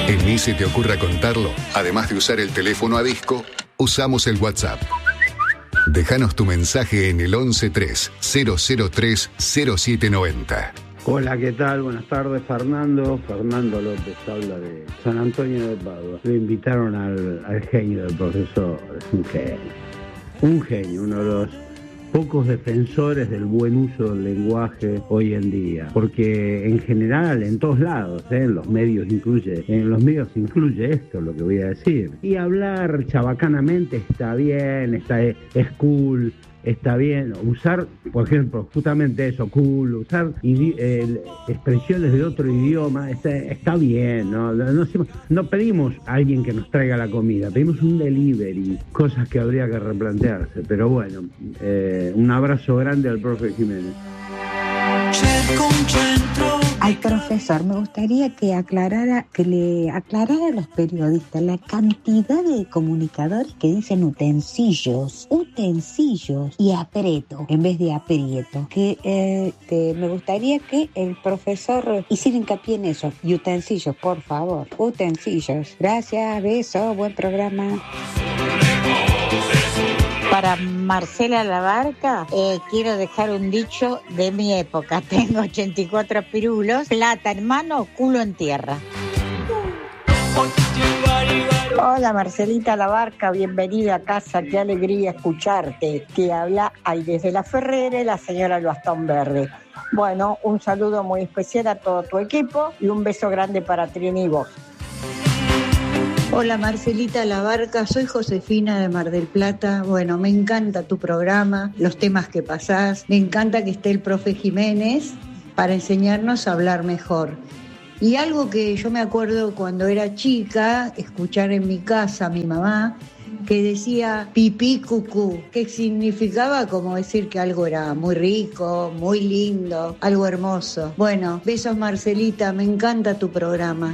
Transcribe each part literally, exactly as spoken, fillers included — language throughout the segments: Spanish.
Ni se te ocurra contarlo, además de usar el teléfono a disco, usamos el WhatsApp. Déjanos tu mensaje en el once tres cero cero tres cero siete noventa. Hola, ¿qué tal? Buenas tardes, Fernando. Fernando López habla de San Antonio de Padua. Lo invitaron al, al genio del profesor. Es un genio. Un genio, uno de los pocos defensores del buen uso del lenguaje hoy en día, porque en general en todos lados, ¿eh? en los medios incluye, en los medios incluye esto, lo que voy a decir. Y hablar chabacanamente está bien, está es cool, está bien. Usar, por ejemplo, justamente eso, cool, usar idi- eh, expresiones de otro idioma está, está bien, ¿no? No, no pedimos a alguien que nos traiga la comida, pedimos un delivery, cosas que habría que replantearse. Pero bueno, eh, un abrazo grande al profe Jiménez. Al profesor me gustaría que aclarara, que le aclarara a los periodistas la cantidad de comunicadores que dicen utensilios, utensilios y aprieto en vez de aprieto. Que eh, te, me gustaría que el profesor hiciera hincapié en eso. Y utensilios, por favor, utensilios. Gracias, beso, buen programa. Para Marcela Labarca, eh, quiero dejar un dicho de mi época. Tengo ochenta y cuatro pirulos, plata en mano, culo en tierra. Hola Marcelita Labarca, bienvenida a casa, qué alegría escucharte. Que habla ahí desde La Ferrera, la señora del Bastón Verde. Bueno, un saludo muy especial a todo tu equipo y un beso grande para Trini y vos. Hola Marcelita Labarca, soy Josefina de Mar del Plata. Bueno, me encanta tu programa, los temas que pasás, me encanta que esté el profe Jiménez para enseñarnos a hablar mejor. Y algo que yo me acuerdo cuando era chica, escuchar en mi casa a mi mamá, que decía pipí cucú, que significaba como decir que algo era muy rico, muy lindo, algo hermoso. Bueno, besos Marcelita, me encanta tu programa.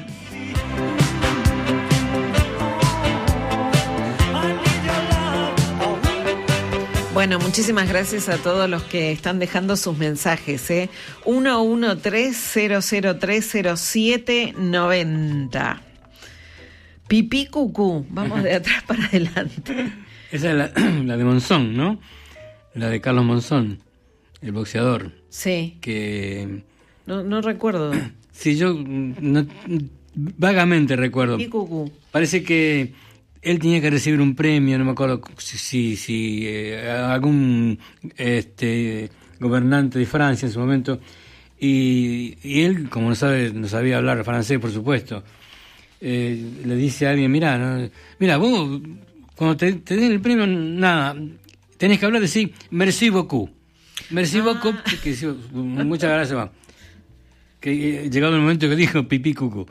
Bueno, muchísimas gracias a todos los que están dejando sus mensajes, ¿eh? uno uno tres cero cero tres cero siete noventa. Pipí cucú, vamos de atrás para adelante. Esa es la, la de Monzón, ¿no? La de Carlos Monzón, el boxeador. Sí. Que... No, no recuerdo. Sí, yo no, vagamente recuerdo. Pipí cucú. Parece que él tenía que recibir un premio, no me acuerdo si, si, si eh, algún este, gobernante de Francia en su momento, y, y él, como no sabe, no sabía hablar francés, por supuesto, eh, le dice a alguien, mira, no, mira, vos, cuando te, te den el premio, nada, tenés que hablar de sí, merci beaucoup, merci ah. beaucoup, que, que, muchas gracias, va. Que eh, llegado el momento que dijo pipí cucú.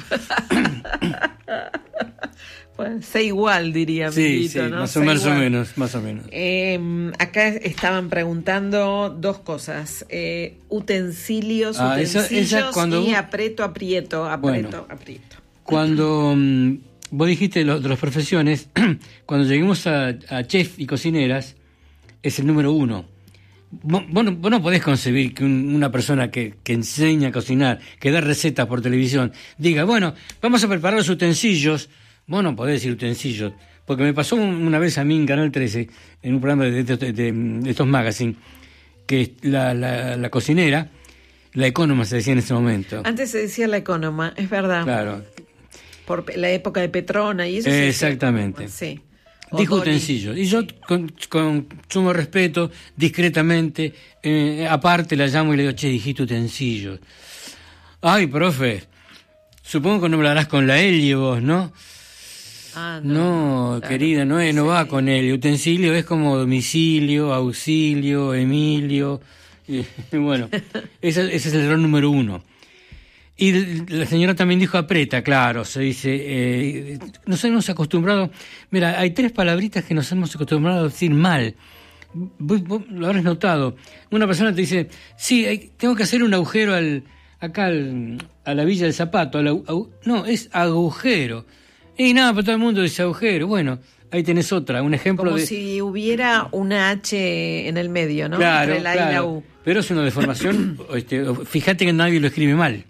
Bueno, sé igual, diría. Sí, Milito, sí, ¿no? más, o, más o menos, más o menos. Eh, acá estaban preguntando dos cosas: eh, utensilios, ah, utensilios esa, esa cuando y vos... aprieto, aprieto, aprieto, bueno, aprieto. Cuando um, vos dijiste lo, de las profesiones, cuando lleguemos a, a chef y cocineras, es el número uno. Vos, vos, no, vos no podés concebir que un, una persona que, que enseña a cocinar, que da recetas por televisión, diga, bueno, vamos a preparar los utensilios. Vos no podés decir utensilios, porque me pasó una vez a mí en Canal trece, en un programa de, de, de, de estos magazines, que la, la, la cocinera, la ecónoma se decía en ese momento. Antes se decía la ecónoma, es verdad. Claro. Por la época de Petrona y eso. Eh, exactamente. Sí. Dijo utensilios. Y yo, con, con sumo respeto, discretamente, eh, aparte la llamo y le digo, che, dijiste utensilios. Ay, profe, supongo que no hablarás con la L vos, ¿no? Ah, no, no claro. Querida, no, es, no va con él. Utensilio es como domicilio, auxilio, Emilio. Y, bueno, ese, ese es el error número uno. Y la señora también dijo aprieta, claro, se dice, eh, nos hemos acostumbrado, mira, hay tres palabritas que nos hemos acostumbrado a decir mal. Vos, vos lo habrás notado. Una persona te dice, sí, hay, tengo que hacer un agujero al, acá al, a la Villa del Zapato. Al, au, no, es agujero. Y nada, pero todo el mundo dice agujero. Bueno, ahí tenés otra, un ejemplo como de... Como si hubiera una H en el medio, ¿no? Claro, entre la claro. y la U. Pero es una deformación, este, fíjate que nadie lo escribe mal.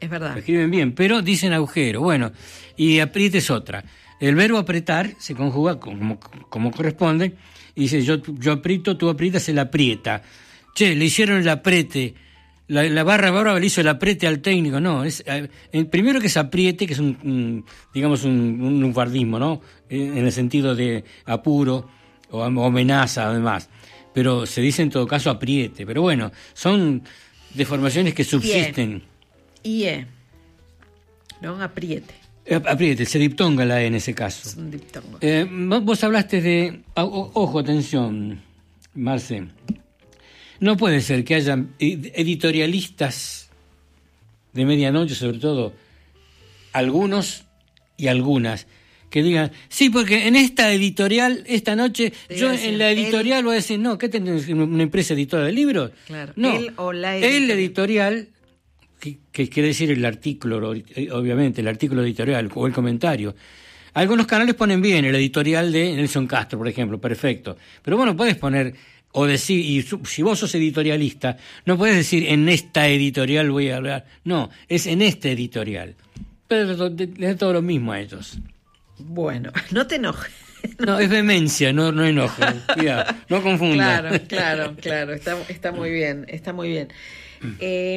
Es verdad. Lo escriben bien, pero dicen agujero. Bueno, y apriete es otra. El verbo apretar se conjuga como, como corresponde, y dice yo, yo aprieto, tú aprietas, él aprieta. Che, le hicieron el apriete. La, la barra brava le hizo el apriete al técnico. No, es eh, el primero que es apriete, que es un, un digamos un, un lunfardismo, ¿no? En el sentido de apuro o amenaza, además. Pero se dice en todo caso apriete. Pero bueno, son deformaciones que subsisten. I E. No, apriete. Apriete, se diptonga la E en ese caso. Es un diptongo. Eh, vos hablaste de... O, ojo, atención, Marce. No puede ser que haya editorialistas de medianoche, sobre todo algunos y algunas, que digan, sí, porque en esta editorial, esta noche, Te yo decir, en la editorial él, voy a decir, no, ¿qué tenés? ¿Una empresa editora de libros? Claro, No, él o la editorial. el editorial, que, que quiere decir el artículo, obviamente, el artículo editorial o el comentario. Algunos canales ponen bien el editorial de Nelson Castro, por ejemplo, perfecto. Pero bueno, puedes poner... O decir, y si vos sos editorialista, no puedes decir en esta editorial voy a hablar. No, es en este editorial. Pero les da todo lo mismo a ellos. Bueno, no te enojes. No, es vehemencia, no, no enojo. Cuidado, no confundas. Claro, claro, claro. Está, está muy bien, está muy bien. Eh,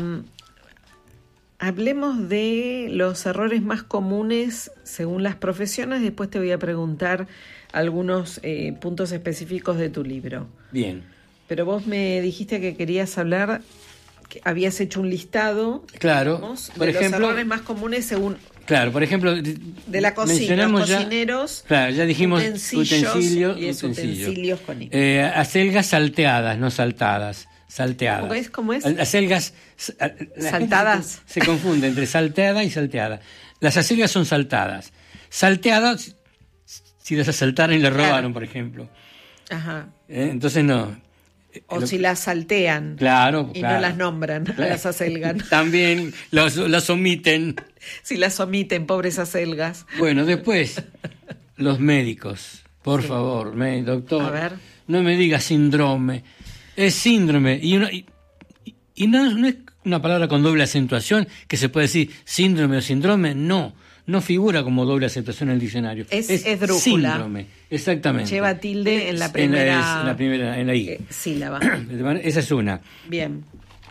hablemos de los errores más comunes según las profesiones. Después te voy a preguntar algunos eh, puntos específicos de tu libro. Bien. Pero vos me dijiste que querías hablar, que habías hecho un listado, claro, digamos, por de ejemplo, los errores más comunes según... Claro, por ejemplo, De la cocina, los cocineros, ya, claro, ya dijimos utensilios, utensilio, y es utensilio. utensilios con I. Eh, acelgas salteadas, no saltadas, salteadas. ¿Cómo es? ¿Cómo es? Acelgas la Saltadas. gente Se, se confunde entre salteada y salteada. Las acelgas son saltadas. Salteadas, si las asaltaron y las Claro. robaron, por ejemplo. Ajá. Eh, entonces no. O Lo- si las saltean. Claro, Y claro. no las nombran, Claro. las acelgan. También los, las omiten. Si las omiten, pobres acelgas. Bueno, después, los médicos. Por Sí. favor, me, doctor. A ver. No me diga síndrome. Es síndrome. Y, una, y, y no, no es una palabra con doble acentuación que se puede decir síndrome o síndrome. No. No figura como doble acentuación en el diccionario. Es esdrújula. Síndrome. Exactamente. Lleva tilde en la En primera, la, en la primera, en la I. eh, sílaba. Esa es una. Bien.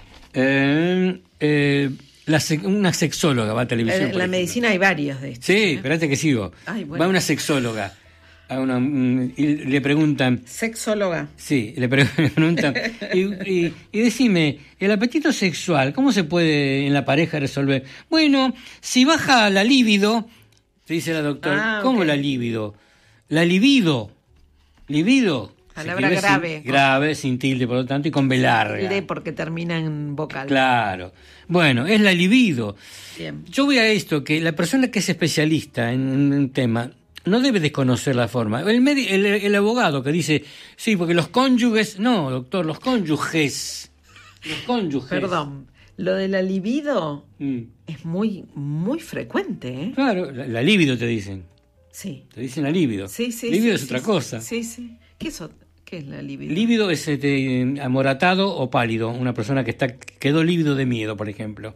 Eh, eh, la sec- una sexóloga va a televisión. En por la ejemplo. medicina hay varios de estos. Sí, ¿eh? espérate que sigo. Ay, bueno. Va una sexóloga a una, mm, y le preguntan, Sexóloga. sí, le, pre- le preguntan, y, y, y decime, ¿el apetito sexual cómo se puede en la pareja resolver? Bueno, si baja la libido, te dice la doctora, Ah, ¿cómo ok. la libido? La libido, libido. se Palabra escribe grave. sin- grave, sin tilde, por lo tanto, y con B larga. Tilde porque termina en vocal. Claro. Bueno, es la libido. Bien. Yo voy a esto, que la persona que es especialista en un tema no debe desconocer la forma. El, medi- el, el abogado que dice, sí, porque los cónyuges... No, doctor, los cónyuges. Los cónyuges. Perdón. Lo de la libido Mm. es muy, muy frecuente, ¿eh? Claro, la, la libido te dicen. Sí. Te dicen la libido. Sí, sí. Libido sí, es sí, otra sí. cosa. Sí, sí. ¿Qué es, ot- qué es la libido? Lívido es este, amoratado o pálido. Una persona que está quedó lívido de miedo, por ejemplo.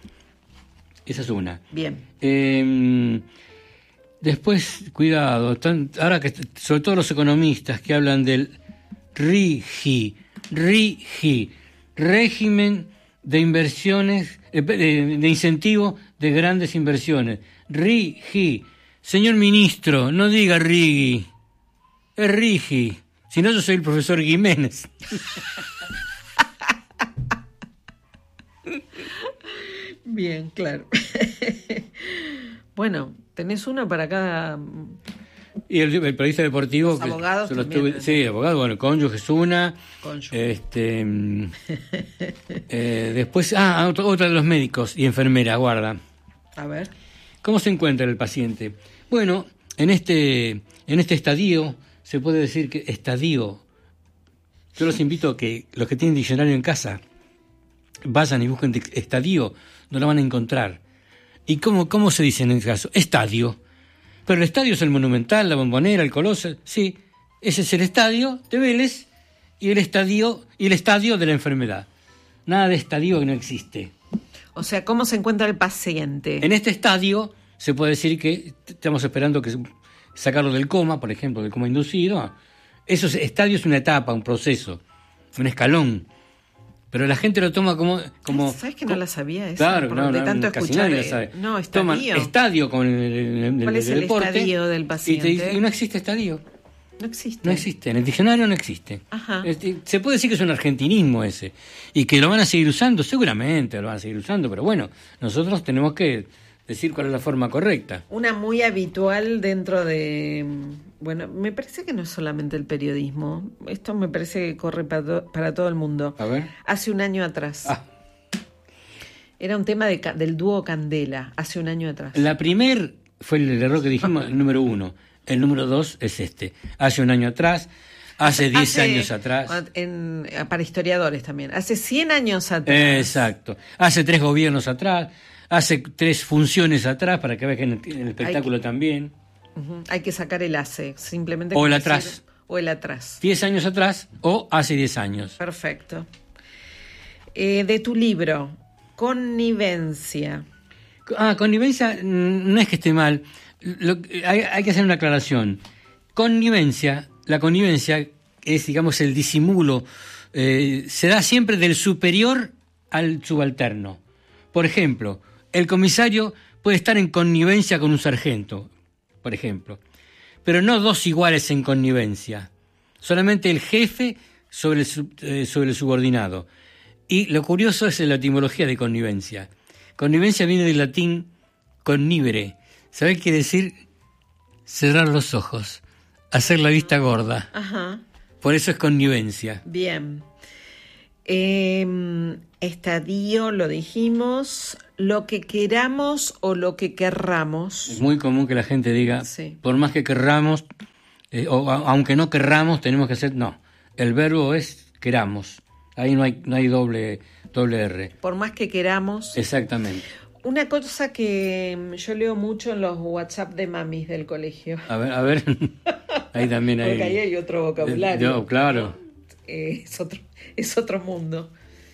Esa es una. Bien. Eh, después, cuidado, tan- ahora que sobre todo los economistas que hablan del R I G I, R I G I, régimen de inversiones, eh, de, de incentivo de grandes inversiones. R I G I. Señor ministro, no diga R I G I, es R I G I. Si no, yo soy el profesor Jiménez. Bien, claro. Bueno, tenés uno para cada... Y el, el periodista deportivo... Los que abogados se lo también, estuve- ¿no? sí, abogado, bueno, cónyuge es una. Cónyuge. Este, mm, eh, después, ah, otro- otra de los médicos y enfermeras, guarda. A ver. ¿Cómo se encuentra el paciente? Bueno, en este, en este estadio, se puede decir que estadio. Yo los invito a que los que tienen diccionario en casa vayan y busquen de- estadio, no lo van a encontrar. ¿Y cómo, cómo se dice en este caso? Estadio. Pero el estadio es el Monumental, la Bombonera, el Coloso. Sí, ese es el estadio de Vélez y el estadio, y el estadio de la enfermedad. Nada de estadio que no existe. O sea, ¿cómo se encuentra el paciente? En este estadio se puede decir que estamos esperando que sacarlo del coma, por ejemplo, del coma inducido. Esos estadios es una etapa, un proceso, un escalón. Pero la gente lo toma como... como ¿Sabes que no la sabía eso? Claro, por no, de no, tanto casi escuchar. nadie la sabe. No, estadio. Toman estadio con el, el, el, ¿Cuál el, es el deporte, estadio del paciente? Y, te dice, y no existe estadio. No existe. No existe. En el diccionario no existe. Ajá. Este, se puede decir que es un argentinismo ese. Y que lo van a seguir usando, seguramente lo van a seguir usando, pero bueno, nosotros tenemos que decir cuál es la forma correcta. Una muy habitual dentro de... Bueno, me parece que no es solamente el periodismo. Esto me parece que corre para, to- para todo el mundo. A ver. Hace un año atrás. Ah. Era un tema de, del dúo Candela, hace un año atrás. La primer fue el error que dijimos, el número uno. El número dos es este. Hace un año atrás, hace diez Hace- años atrás. En, para historiadores también. Hace cien años atrás. Exacto. Hace tres gobiernos atrás, hace tres funciones atrás, para que veas que en el, en el espectáculo Hay que- también. Ujú. Hay que sacar el hace, simplemente. O el decir- atrás. O el atrás. Diez años atrás o hace diez años. Perfecto. Eh, de tu libro, Connivencia. Ah, connivencia, mm, no es que esté mal. Lo- hay, hay que hacer una aclaración. Connivencia, la connivencia es, digamos, el disimulo. Eh, se da siempre del superior al subalterno. Por ejemplo, el comisario puede estar en connivencia con un sargento, por ejemplo. Pero no dos iguales en connivencia. Solamente el jefe sobre el, sub- eh, sobre el subordinado. Y lo curioso es la etimología de connivencia. Connivencia viene del latín connivere. ¿Sabés qué quiere decir? Cerrar los ojos, hacer la vista gorda. Ajá. Por eso es connivencia. Bien. Eh, estadio, lo dijimos. Lo que queramos o lo que querramos. Es muy común que la gente diga, Sí. por más que querramos, eh, o a- aunque no querramos, tenemos que hacer... No, el verbo es queramos. Ahí no hay, no hay doble, doble R. Por más que queramos. Exactamente. Una cosa que mm, yo leo mucho en los WhatsApp de mamis del colegio. A ver, a ver. Ahí también hay... Porque ahí hay otro vocabulario. Yo, claro. Eh, es otro, es otro mundo.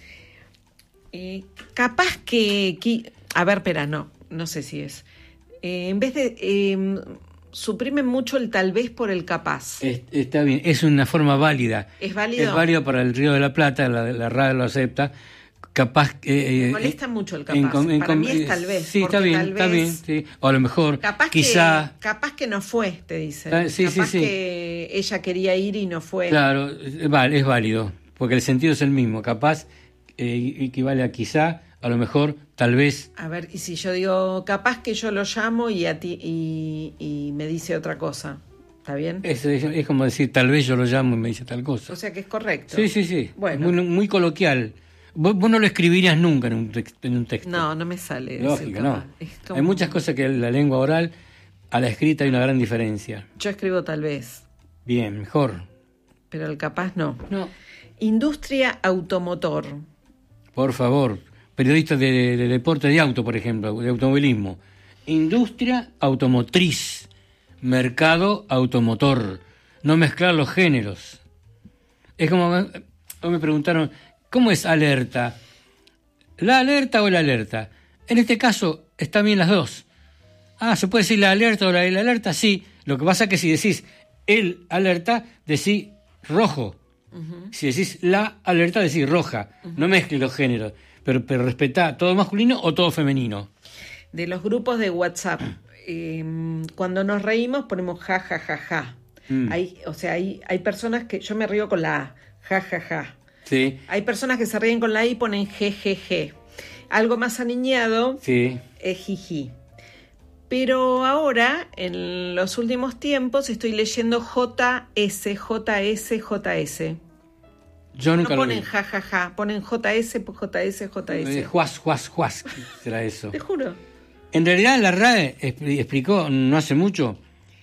Eh, capaz que, que- a ver, espera, no, no sé si es. Eh, en vez de eh, suprimen mucho el tal vez por el capaz. Es- está bien, es una forma válida. ¿Es válido? Es válido para el Río de la Plata, la, la R A D lo acepta. Capaz... Eh, Me eh, molesta eh, mucho el capaz. en com- en Para com- mí es eh, tal vez. Sí, está porque bien, tal está vez- bien. Sí. O a lo mejor, Capaz quizá... que, capaz que no fue, te dicen. Ah, sí, sí, capaz sí. que ella quería ir y no fue. Claro, es val- es válido, porque el sentido es el mismo. Capaz eh, equivale a quizá, a lo mejor, tal vez. A ver, y si yo digo, capaz que yo lo llamo y a ti y, y me dice otra cosa, ¿está bien? Es, es, es como decir, tal vez yo lo llamo y me dice tal cosa. O sea que es correcto. Sí, sí, sí. Bueno. Muy, muy coloquial. Vos, vos no lo escribirías nunca en un, tex- en un texto. No, no me sale. decir Lógico, no. capaz. Es como- Hay muchas cosas que en la lengua oral, a la escrita hay una gran diferencia. Yo escribo tal vez, Bien, mejor. pero el capaz no. No. Industria automotor. Por favor, periodistas de, de deporte de auto, por ejemplo, de automovilismo. Industria automotriz, mercado automotor. No mezclar los géneros. Es como, hoy me preguntaron, ¿cómo es alerta? ¿La alerta o la alerta? En este caso, están bien las dos. Ah, ¿se puede decir la alerta o la, la alerta? Sí. Lo que pasa es que si decís el alerta, decís rojo. Si decís la alerta, decís roja. No mezcles los géneros, pero, pero respetá todo masculino o todo femenino. De los grupos de WhatsApp. eh, cuando nos reímos ponemos ja, ja, ja, ja. Mm. Hay, o sea, hay, hay personas que... Yo me río con la A, ja, ja, ja. Sí, Hay personas que se ríen con la I y ponen je, je, je. Algo más aniñado sí. es jiji. Pero ahora, en los últimos tiempos, estoy leyendo J S, J S, J S. Yo No nunca lo vi. ponen ja, ja, ja, ponen J S, J S, J Eh, S. Juas, juas, juas, será eso. Te juro. En realidad la R A E expli- explicó no hace mucho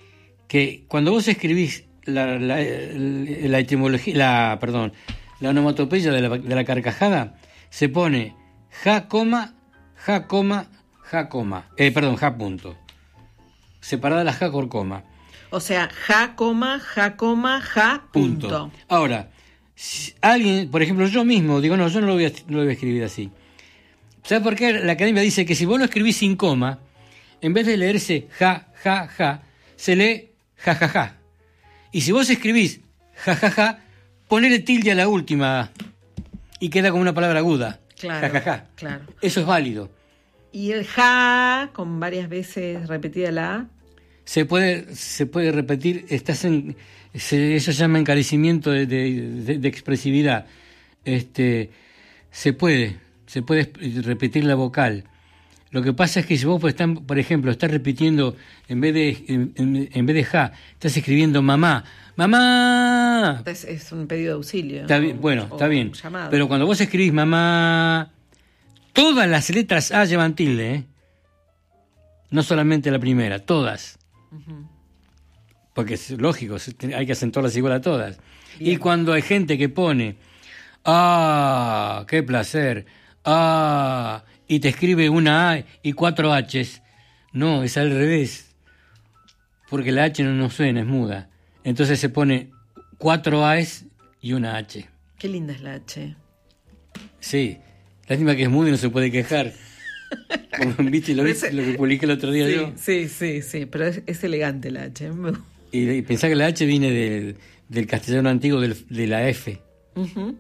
que cuando vos escribís la, la, la etimología, la, perdón, la onomatopeya de la, de la carcajada, se pone ja, coma, ja, coma, ja, coma, eh, perdón, ja, punto. Separada la ja por coma. O sea, ja, coma, ja, coma, ja, punto. Punto. Ahora, si alguien, por ejemplo, yo mismo, digo, no, yo no lo voy a, no lo voy a escribir así. ¿Sabes por qué? La academia dice que si vos lo escribís sin coma, en vez de leerse ja, ja, ja, se lee ja, ja, ja. Y si vos escribís ja, ja, ja, ponele tilde a la última y queda como una palabra aguda. Claro, ja, ja, ja. Claro. Eso es válido. Y el ja, con varias veces repetida la A. Se puede, se puede repetir, estás en, se, eso se llama encarecimiento de, de, de, de expresividad. Este, se puede, se puede repetir la vocal. Lo que pasa es que si vos, pues, están, por ejemplo, estás repitiendo, en vez de en, en, en vez de ja, estás escribiendo mamá, mamá. Es, es un pedido de auxilio. Está bien, o, bueno, o está bien. Llamado. Pero cuando vos escribís mamá, todas las letras A llevan tilde, ¿eh? No solamente la primera, todas. Uh-huh. Porque es lógico, hay que acentuarlas igual a todas. Bien. Y cuando hay gente que pone, ah, qué placer, ah, y te escribe una A y cuatro H's, no, es al revés. Porque la H no, no suena, es muda. Entonces se pone cuatro A's y una H. Qué linda es la H. Sí, lástima que es muda y no se puede quejar. Como viste lo, ese, lo que publiqué el otro día sí, yo. Sí, sí, sí, pero es, es elegante la H. Y, y pensá que la H viene del, del castellano antiguo del, de la F. Uh-huh.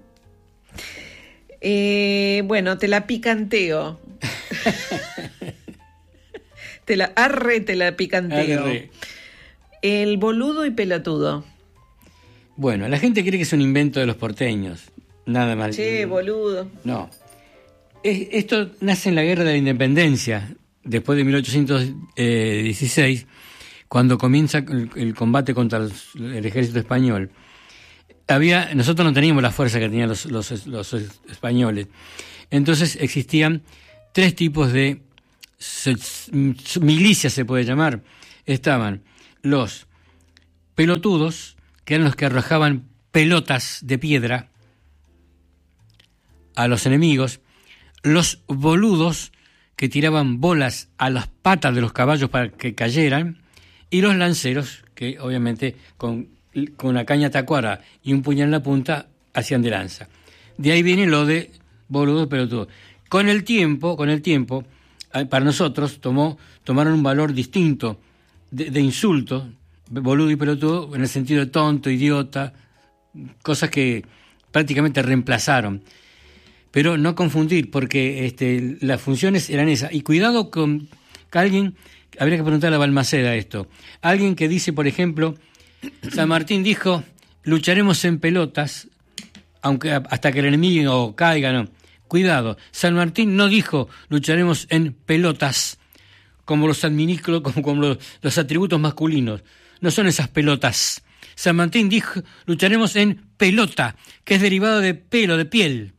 Eh, bueno, te la picanteo. te la arre, te la picanteo. Arre. El boludo y pelotudo. Bueno, la gente cree que es un invento de los porteños. Nada más. Che, boludo. No. Es, esto nace en la Guerra de la Independencia, después de mil ochocientos dieciséis, cuando comienza el, el combate contra los, el ejército español. Había, nosotros no teníamos la fuerza que tenían los, los, los españoles. Entonces existían tres tipos de se, milicias, se puede llamar. Estaban los pelotudos, que eran los que arrojaban pelotas de piedra a los enemigos, los boludos, que tiraban bolas a las patas de los caballos para que cayeran, y los lanceros, que obviamente con, con una caña tacuara y un puñal en la punta hacían de lanza. De ahí viene lo de boludo pelotudo. Con el tiempo, con el tiempo, para nosotros tomó, tomaron un valor distinto de, de insulto, boludo y pelotudo, en el sentido de tonto, idiota, cosas que prácticamente reemplazaron. Pero no confundir, porque este, las funciones eran esas. Y cuidado con que alguien, habría que preguntarle a Balmaceda esto, alguien que dice, por ejemplo, San Martín dijo, lucharemos en pelotas, aunque hasta que el enemigo caiga, no. Cuidado, San Martín no dijo, lucharemos en pelotas, como los adminículos, como, como los, los atributos masculinos. No son esas pelotas. San Martín dijo, lucharemos en pelota, que es derivado de pelo, de piel.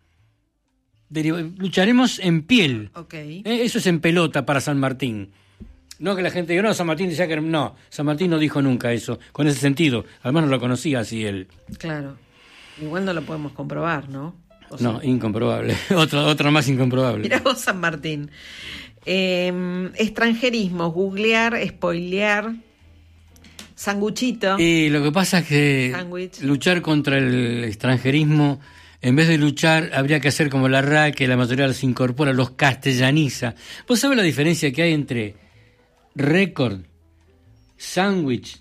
Lucharemos en piel. Okay. ¿Eh? Eso es en pelota para San Martín. No que la gente diga, no, San Martín decía que no. San Martín no dijo nunca eso, con ese sentido. Además no lo conocía así él. Claro. Igual no lo podemos comprobar, ¿no? O sea, no, incomprobable. otro, otro más incomprobable. Mirá vos, San Martín. Eh, extranjerismo, googlear, spoilear, sanguchito. Y lo que pasa es que Sandwich. Luchar contra el extranjerismo, en vez de luchar, habría que hacer como la R A E, que la mayoría los incorpora, los castellaniza. ¿Vos sabés la diferencia que hay entre récord, sándwich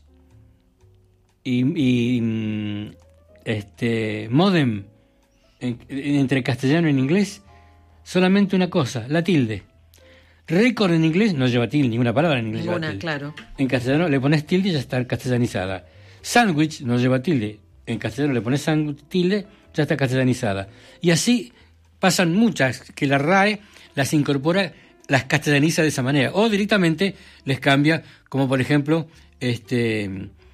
y, y este modem en, entre castellano y en inglés? Solamente una cosa, la tilde. Récord en inglés no lleva tilde, ninguna palabra en inglés ninguna, lleva tilde. Claro. En castellano le pones tilde y ya está castellanizada. Sándwich no lleva tilde, en castellano le pones tilde, ya está castellanizada. Y así pasan muchas, que la R A E las incorpora, las castellaniza de esa manera, o directamente les cambia, como por ejemplo este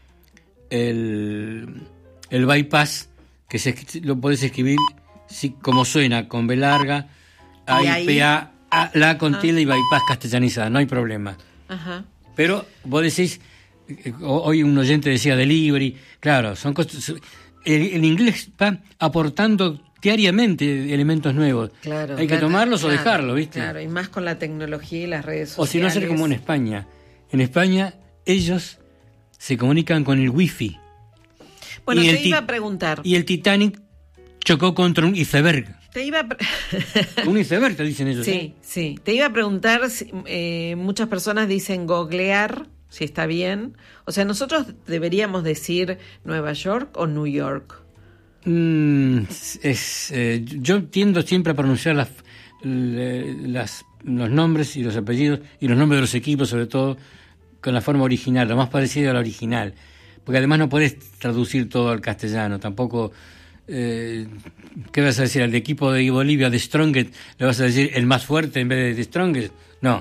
el, el bypass, que se, lo podés escribir sí, como suena, con B larga, A, I, P, A, A, la con tilde y bypass castellanizada, no hay problema. Ajá. Pero vos decís, hoy un oyente decía delivery, claro, son cosas. El, el inglés va aportando diariamente elementos nuevos. Claro, hay que claro, tomarlos claro, o dejarlos, ¿viste? Claro, y más con la tecnología y las redes sociales. O si no, hacer como en España. En España, ellos se comunican con el wifi. Bueno, y te el iba a preguntar. Y el Titanic chocó contra un iceberg. Te iba a pre- Un iceberg, te dicen ellos. Sí, ¿eh? sí. Te iba a preguntar, si, eh, muchas personas dicen googlear, si está bien. O sea, nosotros deberíamos decir Nueva York o New York. Mm, es, eh, yo tiendo siempre a pronunciar las, las, los nombres y los apellidos y los nombres de los equipos, sobre todo, con la forma original, lo más parecido a la original. Porque además no podés traducir todo al castellano, tampoco... Eh, ¿Qué vas a decir? ¿Al equipo de Bolivia, de Strongest, le vas a decir el más fuerte en vez de, de Strongest? No.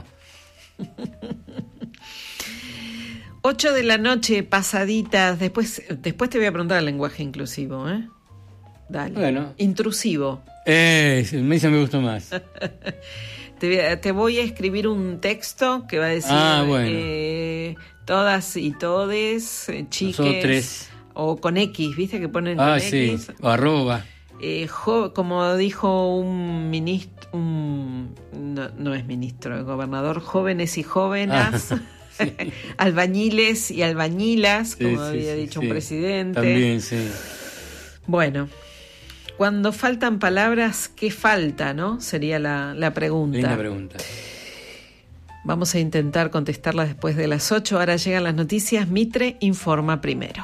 Ocho de la noche, pasaditas. Después, después te voy a preguntar el lenguaje inclusivo, ¿eh? Dale. Bueno. Intrusivo. Eh, me dice me gustó más. te, te voy a escribir un texto que va a decir ah, bueno. eh, todas y todes, eh, chiques. Nosotros. O con X, ¿viste? Que ponen ah, con sí. X. O arroba. Eh, jo, como dijo un ministro, un, no, no es ministro, el gobernador, jóvenes y jóvenes, Ah, sí. albañiles y albañilas, Sí, como sí, había sí, dicho sí. un presidente. También, sí. Bueno, cuando faltan palabras, ¿qué falta, no? Sería la, la pregunta. Linda pregunta. Vamos a intentar contestarla después de las ocho. Ahora llegan las noticias. Mitre informa primero.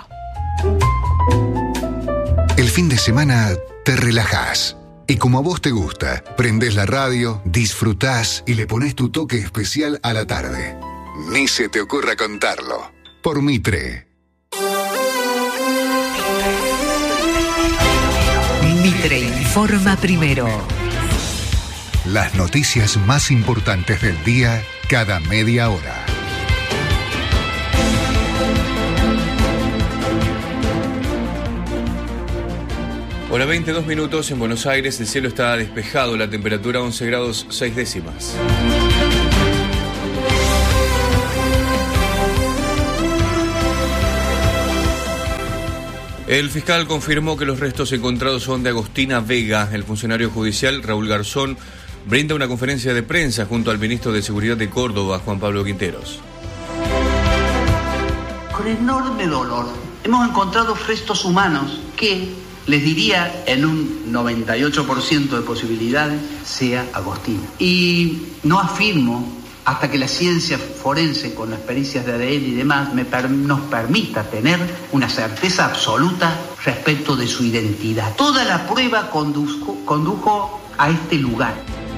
El fin de semana te relajás. Y como a vos te gusta, prendés la radio, disfrutás y le pones tu toque especial a la tarde. Ni se te ocurra contarlo. Por Mitre. Mitre informa primero. Las noticias más importantes del día cada media hora. Hora veintidós minutos en Buenos Aires, el cielo está despejado, la temperatura once grados seis décimas. El fiscal confirmó que los restos encontrados son de Agostina Vega. El funcionario judicial Raúl Garzón brinda una conferencia de prensa junto al ministro de Seguridad de Córdoba, Juan Pablo Quinteros. Con enorme dolor hemos encontrado restos humanos que, les diría, en un noventa y ocho por ciento de posibilidades, sea Agostina. Y no afirmo hasta que la ciencia forense, con las pericias de A D N y demás, me per- nos permita tener una certeza absoluta respecto de su identidad. Toda la prueba condujo, condujo a este lugar.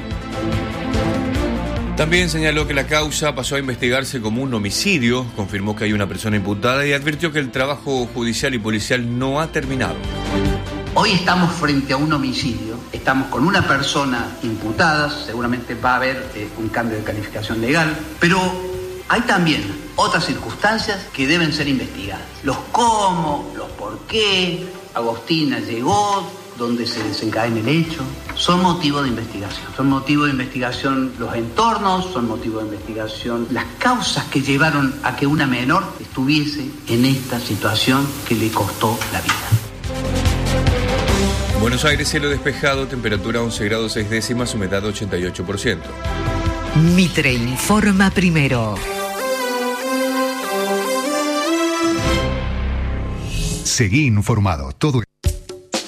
También señaló que la causa pasó a investigarse como un homicidio, confirmó que hay una persona imputada y advirtió que el trabajo judicial y policial no ha terminado. Hoy estamos frente a un homicidio, estamos con una persona imputada, seguramente va a haber eh, un cambio de calificación legal, pero hay también otras circunstancias que deben ser investigadas. Los cómo, los por qué, Agostina llegó, dónde se desencadena el hecho, son motivo de investigación. Son motivo de investigación los entornos, son motivo de investigación las causas que llevaron a que una menor estuviese en esta situación que le costó la vida. Buenos Aires, cielo despejado, temperatura once grados seis décimas, humedad ochenta y ocho por ciento. Mitre informa primero. Seguí informado. Todo